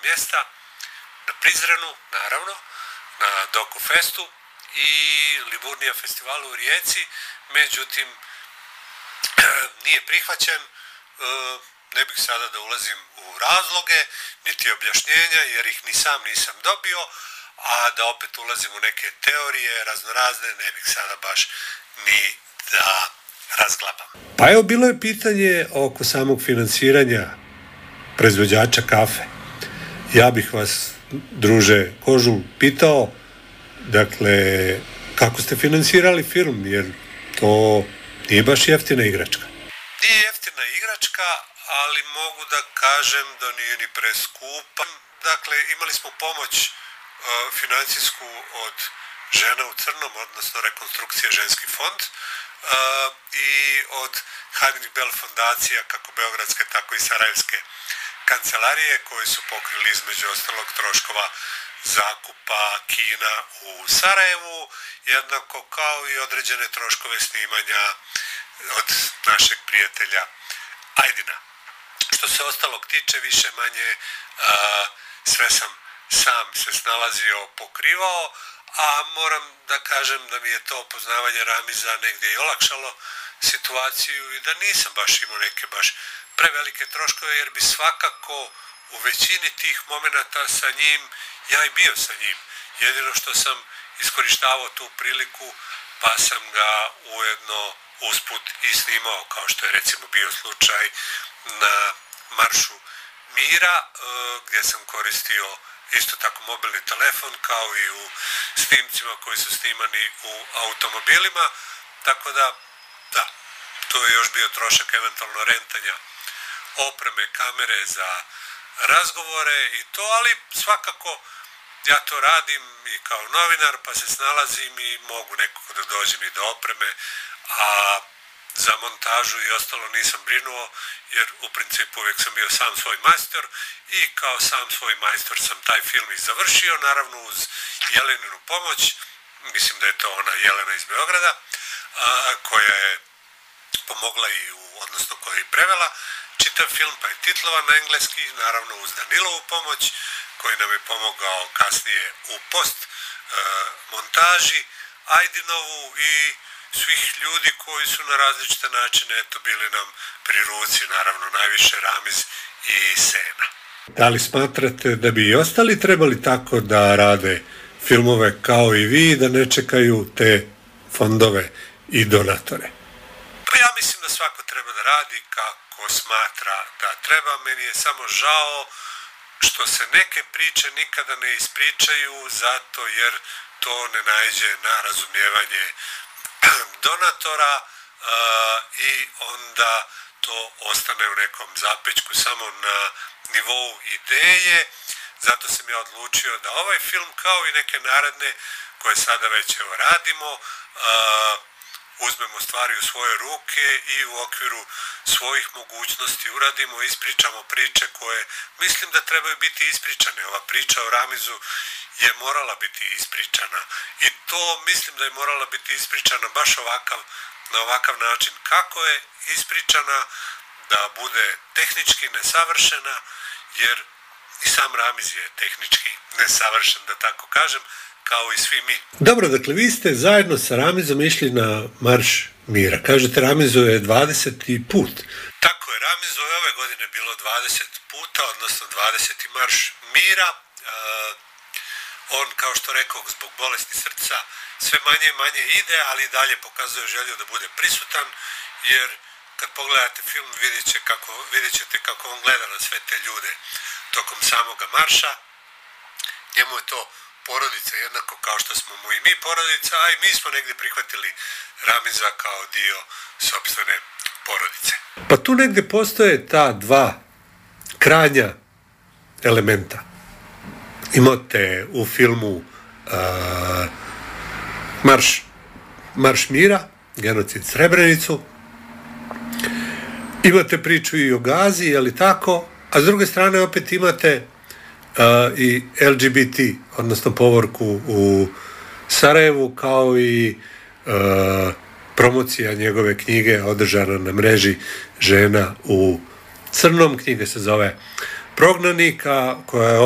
mjesta, na Prizrenu, naravno, na Doku Festu i Liburnija festivalu u Rijeci, međutim, nije prihvaćen. Ne bih sada da ulazim u razloge, niti objašnjenja, jer ih ni sam nisam dobio, a da opet ulazim u neke teorije raznorazne, ne bih sada baš ni da razglabam. Pa evo, bilo je pitanje oko samog finansiranja proizvođača kafe. Ja bih vas, druže Kožul, pitao, dakle, kako ste finansirali film, jer to nije baš jeftina igračka. Nije jeftina igračka, ali mogu da kažem da nije ni preskupa. Dakle, imali smo pomoć financijsku od Žena u crnom, odnosno Rekonstrukcije ženski fond, i od Heinrich Bell fondacija, kako beogradske, tako i sarajevske kancelarije, koji su pokrili između ostalog troškova zakupa kina u Sarajevu, jednako kao i određene troškove snimanja od našeg prijatelja Ajdina. Što se ostalog tiče, više manje sve sam sam se snalazio, pokrivao, a moram da kažem da mi je to poznavanje Ramiza negdje i olakšalo situaciju i da nisam baš imao neke baš prevelike troškove, jer bi svakako u većini tih momenata sa njim, ja i bio sa njim. Jedino što sam iskorištavao tu priliku, pa sam ga ujedno usput i snimao, kao što je recimo bio slučaj na Maršu mira, gdje sam koristio isto tako mobilni telefon, kao i u snimcima koji su snimani u automobilima, tako da, to je još bio trošak eventualno rentanja opreme, kamere za razgovore i to, ali svakako ja to radim i kao novinar, pa se snalazim i mogu nekako da dođem i do opreme, a za montažu i ostalo nisam brinuo, jer u principu uvijek sam bio sam svoj majstor i kao sam svoj majstor sam taj film i završio, naravno uz Jeleninu pomoć, mislim da je to ona Jelena iz Beograda, koja je pomogla i odnosno koja je i prevela čitav film, pa je titlovan na engleski, naravno uz Danilovu pomoć, koji nam je pomogao kasnije u post montaži, Ajdinovu i svih ljudi koji su na različite načine bili nam pri ruci, naravno najviše Ramiz i Sena. Da li smatrate da bi i ostali trebali tako da rade filmove kao i vi, da ne čekaju te fondove i donatore? Pa ja mislim da svako treba da radi kako smatra da treba. Meni je samo žao što se neke priče nikada ne ispričaju, zato jer to ne naiđe na razumijevanje donatora i onda to ostane u nekom zapećku samo na nivou ideje. Zato sam ja odlučio da ovaj film, kao i neke naredne koje sada već radimo, uzmemo stvari u svoje ruke i u okviru svojih mogućnosti uradimo, ispričamo priče koje mislim da trebaju biti ispričane. Ova priča o Ramizu je morala biti ispričana i to mislim da je morala biti ispričana baš na ovakav način kako je ispričana, da bude tehnički nesavršena, jer i sam Ramiz je tehnički nesavršen, da tako kažem, kao i svi mi. Dobro, dakle, vi ste zajedno sa Ramizom išli na Marš mira. Kažete, Ramizu je 20. put. Tako je, Ramizu je ove godine bilo 20 puta, odnosno 20. Marš mira. On, kao što rekao, zbog bolesti srca sve manje i manje ide, ali i dalje pokazuje želju da bude prisutan, jer kad pogledate film vidjet ćete kako on gleda na sve te ljude tokom samoga marša. Njemu je to porodica, jednako kao što smo mu i mi porodica, a i mi smo negdje prihvatili Ramiza kao dio sopstvene porodice. Pa tu negdje postoje ta dva krajnja elementa. Imate u filmu Marš mira, genocid Srebrenicu, imate priču i o Gazi, je li tako, a s druge strane opet imate i LGBT, odnosno povorku u Sarajevu, kao i promocija njegove knjige održana na mreži Žena u crnom. Knjiga se zove Prognanik, koja je